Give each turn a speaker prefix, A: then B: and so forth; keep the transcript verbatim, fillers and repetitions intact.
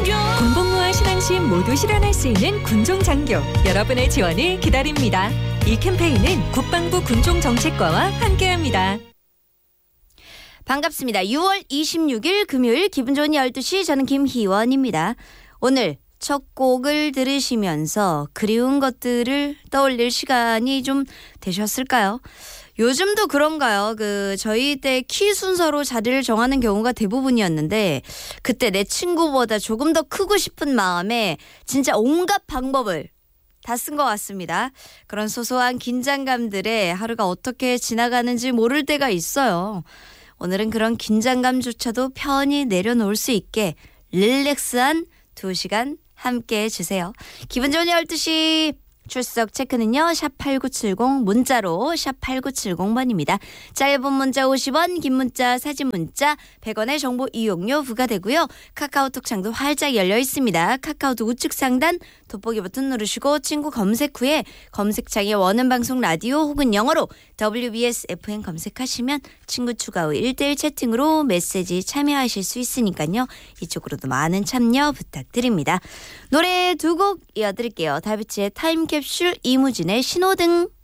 A: 공복무와 신앙심 모두 실현할 수 있는 군종장교, 여러분의 지원을 기다립니다. 이 캠페인은 국방부 군종정책과와 함께합니다.
B: 반갑습니다. 유월 이십육일 금요일 기분 좋은 열두 시, 저는 김희원입니다. 오늘 첫 곡을 들으시면서 그리운 것들을 떠올릴 시간이 좀 되셨을까요? 요즘도 그런가요? 그 저희 때 키 순서로 자리를 정하는 경우가 대부분이었는데, 그때 내 친구보다 조금 더 크고 싶은 마음에 진짜 온갖 방법을 다 쓴 것 같습니다. 그런 소소한 긴장감들에 하루가 어떻게 지나가는지 모를 때가 있어요. 오늘은 그런 긴장감조차도 편히 내려놓을 수 있게 릴렉스한 두 시간 함께 해주세요. 기분 좋은 열두 시 출석 체크는요, 샵팔구칠공, 문자로 샵팔구칠공 번입니다. 짧은 문자 오십 원, 긴 문자 사진 문자 백 원의 정보 이용료 부과되고요. 카카오톡 창도 활짝 열려 있습니다. 카카오톡 우측 상단 돋보기 버튼 누르시고 친구 검색 후에 검색창에 원음 방송 라디오 혹은 영어로 더블유비에스 에프엠 검색하시면 친구 추가 후 일 대일 채팅으로 메시지 참여하실 수 있으니까요. 이쪽으로도 많은 참여 부탁드립니다. 노래 두 곡 이어드릴게요. 다비치의 타임캡슐, 이무진의 신호등.